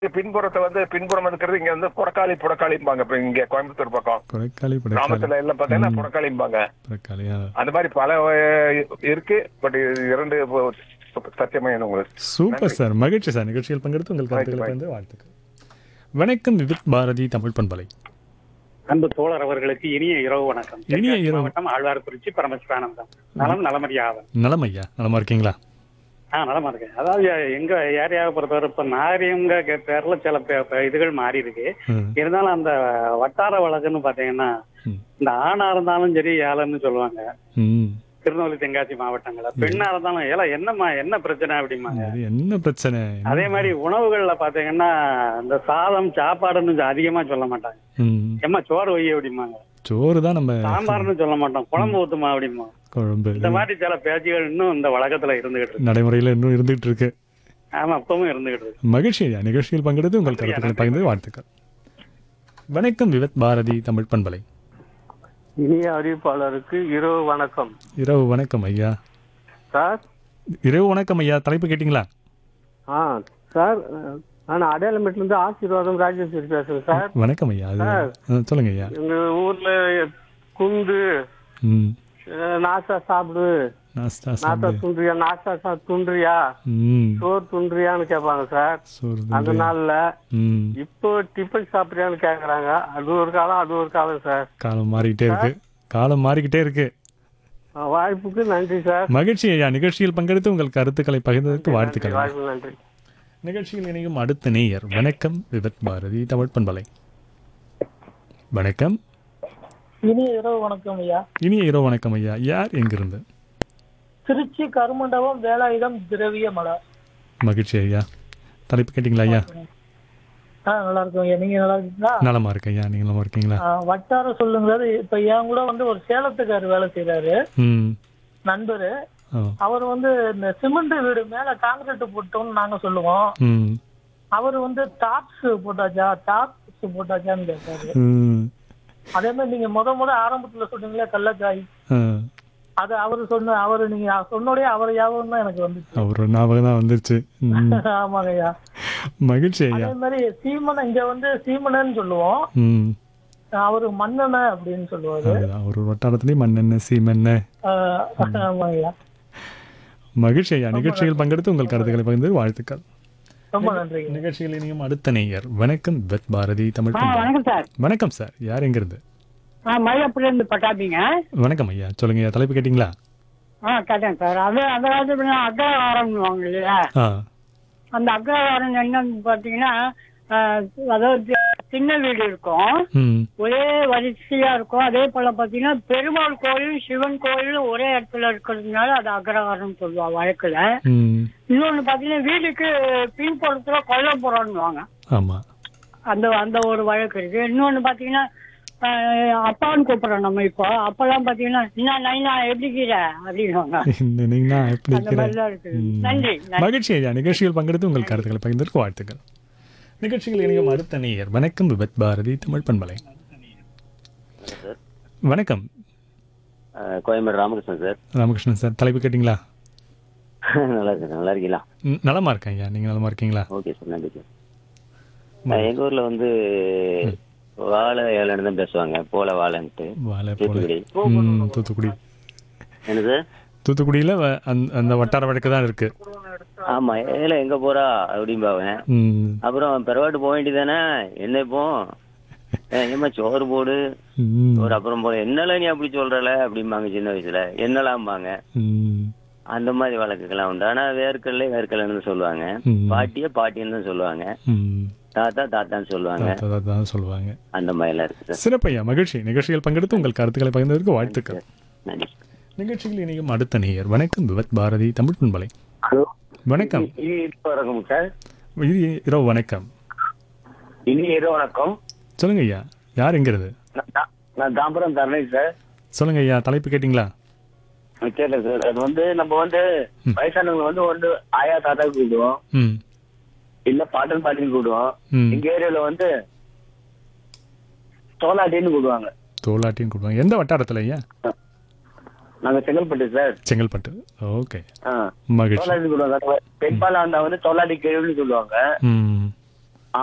பின்புறத்தை வந்து பின்புறம் இருக்கிறது இங்க வந்து புறக்காளிம்பாங்க. இப்ப இங்க கோயம்புத்தூர் பக்கம் கொடைக்காளி படைக்காளி கிராமத்துல எல்லாம் பாத்தீங்கன்னா புறக்காளிம்பாங்க. படைக்காளியா? அந்த மாதிரி பல இருக்கு. பட் இரண்டு சத்தியமான உங்களுக்கு சூப்பர் நன்றி. சார், மகிழ்ச்சி சார். நிகழ்ச்சியில் பங்கெடுத்து உங்கள் கருத்துக்களை வாய்ப்பு. பகிர்ந்து வாழ்த்துக்கள். வணக்கம் விவித் பாரதி தமிழ் பண்பலை. அன்பு தோழர் அவர்களுக்கு இனிய இரவு வணக்கம். இனிய தென்காசி இரவு. மாவட்டம் ஆழ்வார்குறிச்சி பரமசிவானந்தம். நலம் நலமறியாவன். நலம் ஐயா, நலமா இருக்கீங்களா? நலமா இருக்கேன். அதாவது எங்க ஏரியாவை பொறுத்தவரை இப்ப நாரியங்க பேர்ல சில இதுகள் மாறி இருக்கு. ம், இருந்தாலும் அந்த வட்டார வழக்குன்னு பாத்தீங்கன்னா ம், இந்த ஆணா இருந்தாலும் சரி ஏலன்னு சொல்லுவாங்க. ம். திருநெல்வேலி தென்காசி மாவட்டங்கள்ல பெண்ணா இருந்தாலும் ஏல என்னம்மா என்ன பிரச்சனை அப்படிம்பாங்க. இது என்ன பிரச்சனை? அதே மாதிரி உணவுகள்ல பாத்தீங்கன்னா இந்த சாதம் சாப்பாடுன்னு அதிகமா சொல்ல மாட்டாங்க. ம், ஏம்மா சோறு வை அப்படிம்பாங்க. சோறு தான் நம்ம சாம்பார்னு சொல்ல மாட்டோம், குழம்பு ஊத்துமா அப்படிமா. குழம்பு. இந்த மாதிரி சில பேச்சுகள் இன்னும் இந்த வழக்கத்துல இருந்துகிட்டு இருக்கு. நடைமுறையில் இன்னும் இருந்துகிட்டு இருக்கு. ஆமா, இப்பவும் இருந்துகிட்டு இருக்கு. மகிழ்ச்சி ஐயா, நிகழ்ச்சியில் பங்கெடுத்து உங்கள் கருத்துக்களை பகிர்ந்து வாழ்த்துக்கள். வணக்கம் விவித் பாரதி தமிழ் பண்பலை. இனிய அறிவிப்பாளருக்கு இரவு வணக்கம். இரவு வணக்கம் ஐயா. சார் இரவு வணக்கம் ஐயா. தலைப்பு கேட்டீங்களா? சார் நான் அடையாளமேட்டிலிருந்து ஆசீர்வாதம் ராஜேஸ்வரி பேசுறேன் சார். வணக்கம் ஐயா. சொல்லுங்க ஐயா. எங்க ஊர்ல குண்டு ம், நாசா சாப்பிடு, நாஸ்தா நாசா சாப்பிடு. துன்றியா, நாசா துன்றியா, ம், சோறு துன்றியான்னு கேட்பாங்க சார். சோறு அந்த தின்று. நாள்ல ம், இப்போ டிஃபன் சாப்பிடுறியான்னு கேக்குறாங்க. அது ஒரு காலம், அது ஒரு காலம் சார். காலம் மாறிக்கிட்டே இருக்கு. காலம் மாறிக்கிட்டே இருக்கு. வாய்ப்புக்கு நன்றி சார். மகிழ்ச்சி ஐயா. நிகழ்ச்சியில் பங்கெடுத்து உங்கள் கருத்துக்களை பகிர்ந்ததற்கு வாழ்த்துக்கள். வாய்ப்பு நன்றி. நிகழ்ச்சியில் இணையும் அடுத்த நேயர். வணக்கம் விவித் பாரதி தமிழ் பண்பலை. வணக்கம். இனிய இரவு வணக்கம் ஐயா. இனிய இரவு வணக்கம் ஐயா. யார் எங்கிருந்து? திருச்சி கருமண்டபம் வேலாயுதம் திரவிய மலர். மகிழ்ச்சி ஐயா. தலைப்பு கேட்டீங்களா ஐயா? நல்லா இருக்கும் ஐயா. நீங்க நல்லா இருக்கீங்களா? நலமா இருக்கேன் ஐயா. நீங்க நலமா இருக்கீங்களா? வட்டார சொல்லுங்கிறது இப்ப என் கூட வந்து ஒரு சேலத்துக்காரர் வேலை செய்யறாரு, ம், நண்பரு. ஆ, அவர் வந்து இந்த சிமெண்ட் வீடு மேல காங்கிரீட் போட்டோம்னு நாங்க சொல்லுவோம். ம், அவர் வந்து டாப்ஸ் போட்டாச்சான்னு கேட்டாரு. ம், அதே மாதிரி நீங்க முத ஆரம்பத்துல சொன்னீங்களே கள்ளக்காய், ஆ. அது அவரு நீங்க சொன்னோடய அவர் ஞாபகம் தான் எனக்கு வந்துச்சு. ஒரு ஞாபகம் தான் வந்துருச்சு. ம், ஆமாங்க ஐயா. மகிழ்ச்சி ஐயா. அதே மாதிரி சீமனை இங்க வந்து சீமனன்னு சொல்லுவோம், ம், அவரு மன்னன அப்படின்னு சொல்லுவாரு. அதுதான். ஒரு வட்டாரத்திலேயே மண்ணெண்ணெய் சீமெண்ணெய். ஆமாங்கய்யா. மகிழ்ச்சி ஐயா. நிகழ்ச்சியில் பங்கெடுத்து உங்கள் கருத்துக்களை பகிர்ந்து வாழ்த்துக்கள். ரொம்ப நன்றி. நிகழ்ச்சியில் இனியும் அடுத்த நேயர். வணக்கம் வித் பாரதி தமிழ் பண்பலை. வணக்கம் சார். வணக்கம் சார். யார் எங்கிருந்து? மயிலாப்பூர்ல இருந்து பட்டாபிங்க. வணக்கம் ஐயா. சொல்லுங்க ஐயா. தலைப்பு கேட்டீங்களா? கேட்டேன் சார். அது அந்த காலத்துல அக்ரஹாரம்னுவாங்க இல்லையா? ஆ, அந்த அக்ரஹாரம் என்னன்னு பாத்தீங்கன்னா அதாவது சின்ன வீடு இருக்கும், ம், ஒரே வரிசையா இருக்கும். அதே போல பாத்தீங்கன்னா பெருமாள் கோயில் சிவன் கோயில் ஒரே இடத்துல இருக்கிறதுனால அது அக்ரஹாரம் சொல்லுவாங்க வழக்குல. ம், இன்னொன்னு பாத்தீங்கன்னா வீட்டுக்கு பின்புறத்துல கொல்லப்புறம்னுவாங்க. ஆமா. அந்த அந்த ஒரு வழக்கு இருக்கு. இன்னொன்னு பாத்தீங்கன்னா அப்பான்னு கூப்பிடுறோம் நம்ம. இப்போ அப்பெல்லாம் பாத்தீங்கன்னா என்ன நைனா எப்படி கீரை அப்படின்வாங்க. நீங்களா எப்படி அந்த மாதிரிலாம் இருக்கு. நன்றி. மகிழ்ச்சி ஐயா. நிகழ்ச்சியில் பங்கெடுத்து உங்கள் கருத்துக்களை பகிர்ந்ததற்கு வாழ்த்துக்கள். நிகழ்ச்சியில் இணையும் அடுத்த நேயர். வணக்கம் விபத் பாரதி தமிழ் பண்பலை. வணக்கம். கோயம்பேடு ராமகிருஷ்ணன் சார். ராமகிருஷ்ணன் சார். தலைப்பு கேட்டீங்களா? நல்லா இருக்கு. நல்லா இருக்கீங்களா? நலமா இருக்கேன் ஐயா. நீங்க நலமா இருக்கீங்களா? ஓகே சார், நன்றி சார். எங்க ஊர்ல வந்து வாழை ஏழைன்னு தான் பேசுவாங்க. போல வாழைன்ட்டு. வாழை போல. தூத்துக்குடி. தூத்துக்குடி. என்ன சார்? தூத்துக்குடியில அந்த வட்டார வழக்கு தான் இருக்கு. ஆமா, ஏழை எங்க போறா அப்படிம்பாங்க. ம், அப்புறம் பெருவாட்டு போக வேண்டியதானே, என்ன இப்போ ஏமா சோறு போடு ம், ஒரு அப்புறம் போல என்னெல்லாம் நீ அப்படி சொல்றல அப்படிம்பாங்க. சின்ன வயசுல என்னலாம்பாங்க. ம், அந்த மாதிரி வழக்குகள்லாம் உண்டு. ஆனா வேர்க்கல்லைன்னு சொல்லுவாங்க. ம். பாட்டின்னு தான் சொல்லுவாங்க. ம். தாத்தான்னு சொல்லுவாங்க. தான் சொல்லுவாங்க. அந்த மாதிரி எல்லாம் இருக்கு சார். சிறப்பையா. மகிழ்ச்சி. நிகழ்ச்சியில் பங்கெடுத்து உங்கள் கருத்துக்களை பகிர்ந்ததற்கு வாழ்த்துக்கள். நன்றி. நிகழ்ச்சியில் இணையும் அடுத்த நேயர். வணக்கம் விவத் பாரதி தமிழ் பண்பலை. ஹலோ, வணக்கம். வணக்கம் சார். இரவு வணக்கம். இனிய இரவு வணக்கம். சொல்லுங்க ஐயா. யார் எங்கிறது? நான் தாம்பரம் தரணை சார். சொல்லுங்க ஐயா. தலைப்பு கேட்டீங்களா? கேட்டேன் சார். அது வந்து நம்ம வந்து வயசானவங்க வந்து ஒன்று ஆயா தாத்தா கூப்பிடுவோம், ம், இல்ல பாட்டன் பாட்டின்னு கூப்பிடுவோம். ம். எங்க ஏரியால வந்து தோலாட்டின்னு கூப்பிடுவாங்க. தோலாட்டின்னு கூப்பிடுவாங்க. எந்த வட்டாரத்தில் ஐயா? நாங்க செங்கல்பட்டு சார். செங்கல்பட்டு. ஓகே. மகிழ்ச்சி. தோலாட்டின்னு கூப்பிடுவாங்க. பெண்பாலா வந்தா வந்து தோலாட்டி கேள்வின்னு சொல்லுவாங்க. ம்,